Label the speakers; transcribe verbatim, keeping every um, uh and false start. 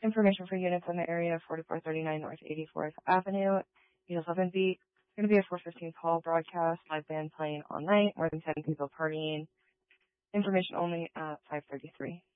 Speaker 1: Information for units in the area, forty-four thirty-nine North eighty-fourth Avenue, eight eleven B. It's going to be a four fifteen call broadcast, live band playing all night, more than ten people partying. Information only at five thirty-three.